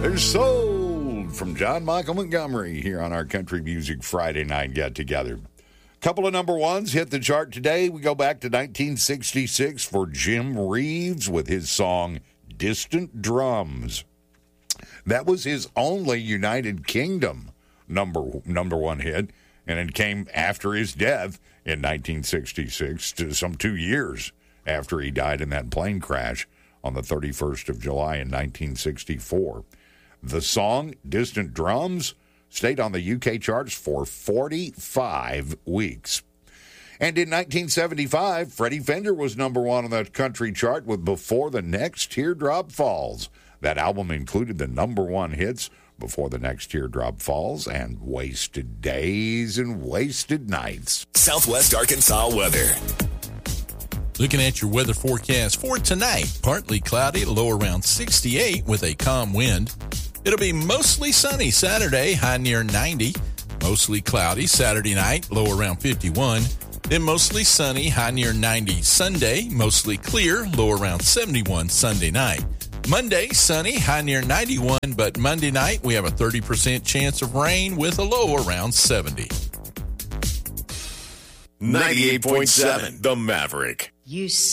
There's Sold from John Michael Montgomery here on our Country Music Friday night get-together. Couple of number ones hit the chart today. We go back to 1966 for Jim Reeves with his song Distant Drums. That was his only United Kingdom number one hit, and it came after his death in 1966, to some 2 years after he died in that plane crash on the 31st of July in 1964. The song Distant Drums stayed on the UK charts for 45 weeks. And in 1975, Freddie Fender was number one on the country chart with Before the Next Teardrop Falls. That album included the number one hits Before the Next Teardrop Falls and Wasted Days and Wasted Nights. Southwest Arkansas weather. Looking at your weather forecast for tonight, partly cloudy, low around 68 with a calm wind. It'll be mostly sunny Saturday, high near 90. Mostly cloudy Saturday night, low around 51. Then mostly sunny, high near 90 Sunday. Mostly clear, low around 71 Sunday night. Monday, sunny, high near 91. But Monday night, we have a 30% chance of rain with a low around 70. 98.7 The Maverick. You